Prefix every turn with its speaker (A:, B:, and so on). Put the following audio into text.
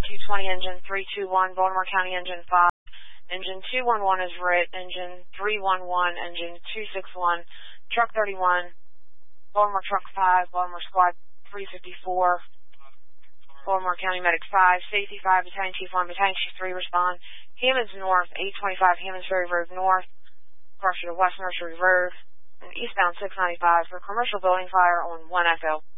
A: 220, engine 321, Baltimore County, engine 5. Engine 211 is writ, engine 311, engine 261, truck 31, Baltimore truck 5, Baltimore squad 354, Baltimore County medic 5, safety 5, battalion chief 1, battalion chief 3 respond. Hammonds North, 825 Hammonds Ferry Road North, Crusher to West Nursery Road, and eastbound 695 for commercial building fire on 1 Echo.